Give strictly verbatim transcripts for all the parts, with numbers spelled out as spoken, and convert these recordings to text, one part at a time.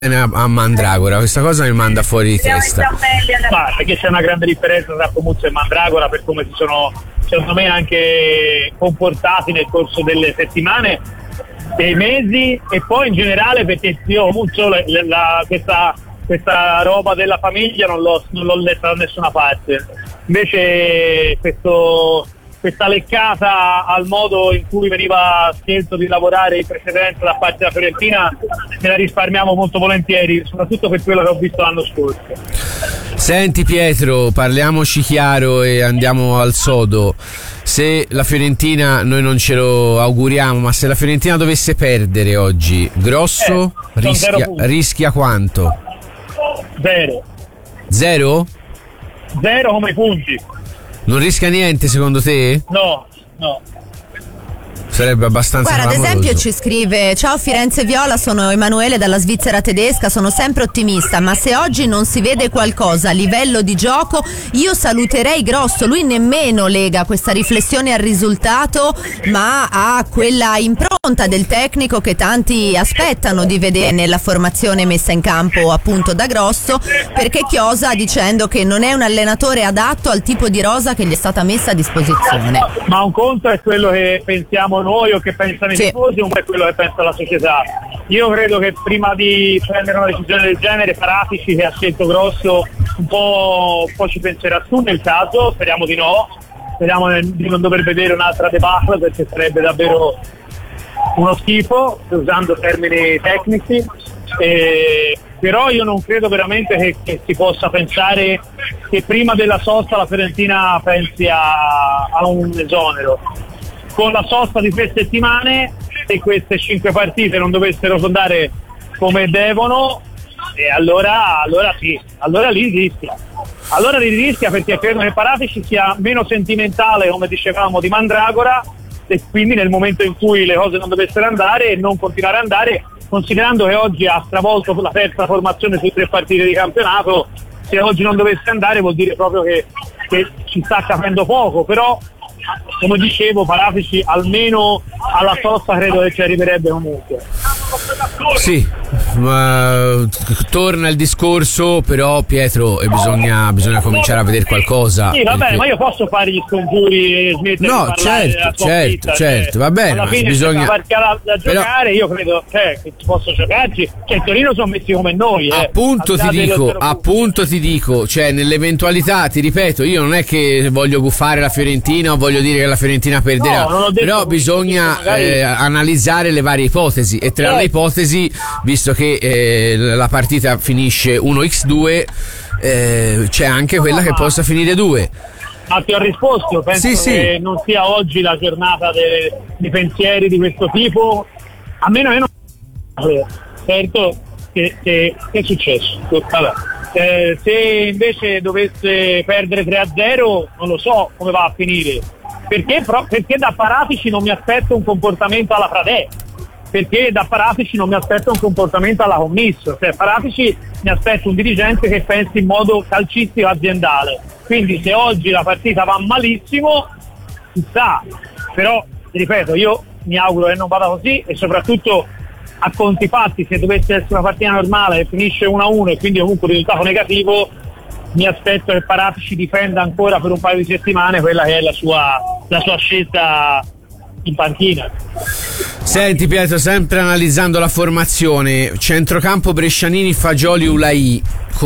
a Mandragora, questa cosa mi manda fuori di testa. Ma perché c'è una grande differenza tra Comuzzo e Mandragora per come si sono, secondo me, anche comportati nel corso delle settimane, dei mesi, e poi in generale perché io Comuzzo la, la, questa, questa roba della famiglia non l'ho, non l'ho letta da nessuna parte. Invece questo questa leccata al modo in cui veniva scelto di lavorare in precedenza da parte della Fiorentina me la risparmiamo molto volentieri, soprattutto per quello che ho visto l'anno scorso. Senti Pietro, parliamoci chiaro e andiamo al sodo. Se la Fiorentina, noi non ce lo auguriamo, ma se la Fiorentina dovesse perdere oggi, Grosso eh, rischia, rischia quanto? Zero. Zero? Zero come punti. Non rischia niente secondo te? No, no. Sarebbe abbastanza Guarda, clamoroso. ad esempio ci scrive: ciao Firenze Viola, sono Emanuele dalla Svizzera tedesca, sono sempre ottimista, ma se oggi non si vede qualcosa a livello di gioco io saluterei Grosso. Lui nemmeno lega questa riflessione al risultato, ma a quella impronta del tecnico che tanti aspettano di vedere nella formazione messa in campo appunto da Grosso, perché chiosa dicendo che non è un allenatore adatto al tipo di rosa che gli è stata messa a disposizione. Ma un conto è quello che pensiamo noi o che pensano i sì. tifosi, un po' è quello che pensa la società. Io credo che prima di prendere una decisione del genere Paratici, che ha scelto Grosso, un po', un po' ci penserà su nel caso, speriamo di no, speriamo di non dover vedere un'altra debacle, perché sarebbe davvero uno schifo, usando termini tecnici, e, però io non credo veramente che, che si possa pensare che prima della sosta la Fiorentina pensi a, a un esonero. Con la sosta di tre settimane, se queste cinque partite non dovessero andare come devono, e allora, allora sì, allora lì rischia. Allora lì rischia perché credo che Paratici sia meno sentimentale, come dicevamo, di Mandragora, e quindi nel momento in cui le cose non dovessero andare e non continuare ad andare, considerando che oggi ha stravolto la terza formazione su tre partite di campionato, se oggi non dovesse andare vuol dire proprio che, che ci sta capendo poco, però come dicevo Paratici almeno alla sosta credo che ci arriverebbe comunque. Sì, ma torna il discorso, però Pietro, e bisogna, bisogna cominciare a vedere qualcosa. Sì, va bene, ma io posso fare gli scongiuri e smettere no, di parlare certo, della certo, sconfitta, certo, cioè, va bene, alla ma fine bisogna c'è da, da giocare, però... io credo cioè, che posso giocarci, cioè il Torino sono messi come noi, eh. Appunto ti dico, appunto ti dico, cioè nell'eventualità, ti ripeto, io non è che voglio guffare la Fiorentina o voglio dire che la Fiorentina perderà, no, però bisogna magari... eh, analizzare le varie ipotesi, e tra eh. le ipotesi, visto che eh, la partita finisce uno a due, eh, c'è anche quella no, che ma... possa finire due. Ma ti ho risposto, penso sì, sì. che non sia oggi la giornata di pensieri di questo tipo, a meno che non certo che, che, che è successo. Vabbè. Eh, se invece dovesse perdere tre a zero non lo so come va a finire, perché, pro, perché da Paratici non mi aspetto un comportamento alla Pradè, perché da Paratici non mi aspetto un comportamento alla Commisso, cioè Paratici mi aspetto un dirigente che pensi in modo calcistico aziendale, quindi se oggi la partita va malissimo chissà, però ripeto io mi auguro che non vada così, e soprattutto a conti fatti se dovesse essere una partita normale e finisce uno a uno e quindi comunque un risultato negativo, mi aspetto che Paratici difenda ancora per un paio di settimane quella che è la sua, la sua scelta in panchina. Senti Pietro, sempre analizzando la formazione, centrocampo Brescianini, Fagioli, Ulai,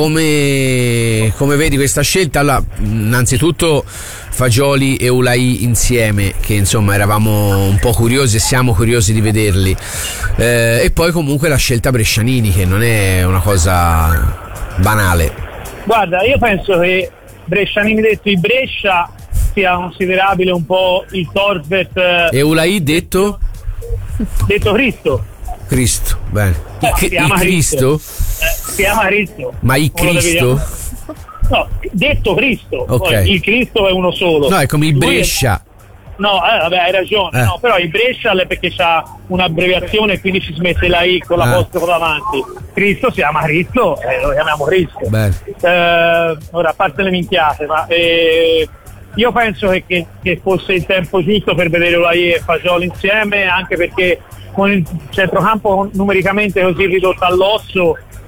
come, come vedi questa scelta? Allora, innanzitutto Fagioli e Ulai insieme, che insomma eravamo un po' curiosi e siamo curiosi di vederli, eh, e poi comunque la scelta Brescianini, che non è una cosa banale. Guarda, io penso che Brescianini detto di Brescia sia considerabile un po' il Torvet, e Ulai detto? Detto Cristo. Cristo, bene. Eh, il, il Cristo? Cristo. Eh, si chiama Cristo. Ma il Cristo? No, detto Cristo. Okay. Poi il Cristo è uno solo. No, è come il Brescia. No, eh, vabbè, hai ragione. Eh. No, però il Brescia è perché c'ha un'abbreviazione e quindi ci smette la I con l'apostrofo eh. davanti. Cristo si chiama Cristo, eh, lo chiamiamo Cristo. Eh, ora, a parte le minchiate, ma eh, io penso che, che, che fosse il tempo giusto per vedere Ulai e Fagioli insieme, anche perché con il centrocampo numericamente così ridotto all'osso